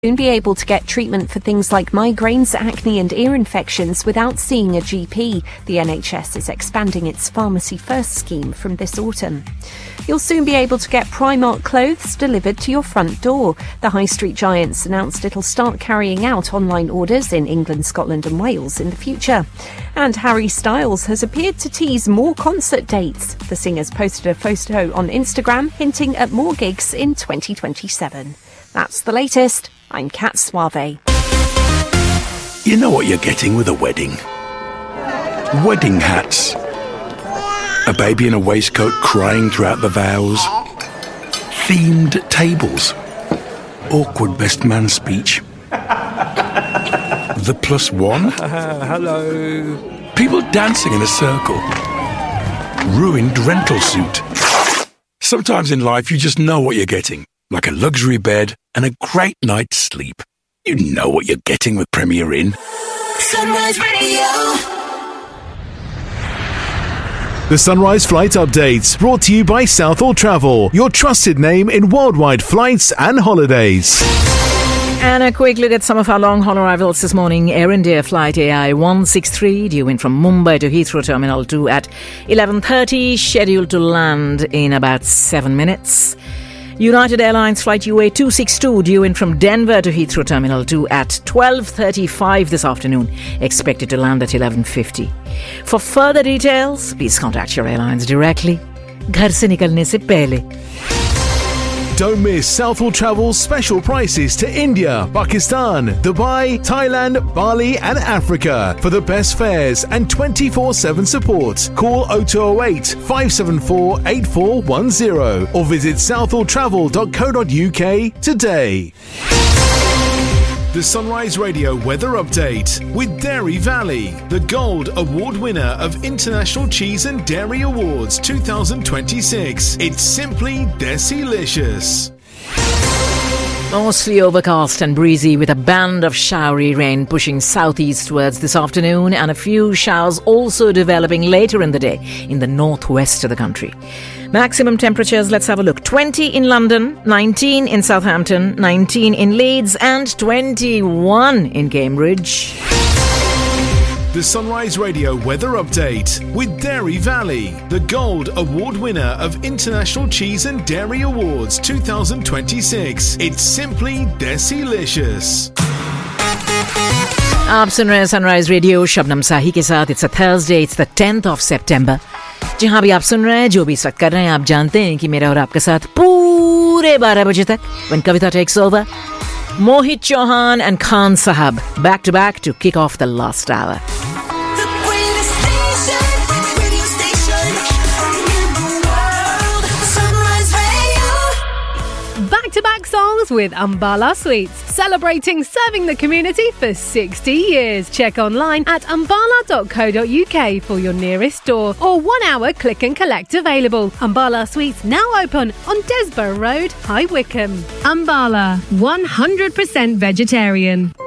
Soon be able to get treatment for things like migraines, acne and ear infections without seeing a GP. The NHS is expanding its Pharmacy First scheme from this autumn. You'll soon be able to get Primark clothes delivered to your front door. The high street giants announced it'll start carrying out online orders in England, Scotland and Wales in the future. And Harry Styles has appeared to tease more concert dates. The singer's posted a photo on Instagram hinting at more gigs in 2027. That's the latest. I'm Kat Suave. You know what you're getting with a wedding? Wedding hats. A baby in a waistcoat crying throughout the vows. Themed tables. Awkward best man speech. The plus one. Hello. People dancing in a circle. Ruined rental suit. Sometimes in life you just know what you're getting. Like a luxury bed and a great night's sleep. You know what you're getting with Premier Inn. Sunrise Radio. The Sunrise Flight Update, brought to you by Southall Travel, your trusted name in worldwide flights and holidays. And a quick look at some of our long-haul arrivals this morning. Air India flight AI 163 due in from Mumbai to Heathrow Terminal 2 at 11:30, scheduled to land in about 7 minutes. United Airlines flight UA 262 due in from Denver to Heathrow Terminal 2 at 12:35 this afternoon, expected to land at 11:50. For further details, please contact your airlines directly. घर से निकलने से पहले. Don't miss Southall Travel's special prices to India, Pakistan, Dubai, Thailand, Bali and Africa. For the best fares and 24/7 support, call 0208 574 8410 or visit southalltravel.co.uk today. The Sunrise Radio Weather Update with Dairy Valley, the Gold Award winner of International Cheese and Dairy Awards 2026. It's simply Desilicious. Mostly overcast and breezy with a band of showery rain pushing southeastwards this afternoon and a few showers also developing later in the day in the northwest of the country. Maximum temperatures, let's have a look. 20 in London, 19 in Southampton, 19 in Leeds and 21 in Cambridge. The Sunrise Radio Weather Update with Dairy Valley, the Gold Award winner of International Cheese and Dairy Awards 2026. It's simply Desilicious. आप सुन रहे हैं sunrise radio Shabnam साही के साथ. It's a Thursday, it's the 10th of September. जहां भी आप सुन रहे हैं, जो भी इस वक्त कर रहे हैं, आप जानते हैं कि मेरा और आपके साथ पूरे 12 बजे तक when Kavita takes over, Mohit Chauhan and Khan Sahab back to back to kick off the last hour. The greatest station, radio station in the world. Sunrise Radio. Back-to-back songs with Ambala Sweets, celebrating serving the community for 60 years. Check online at ambala.co.uk for your nearest store or 1 hour click and collect available. Ambala Sweets now open on Desborough Road, High Wycombe. Ambala, 100% vegetarian.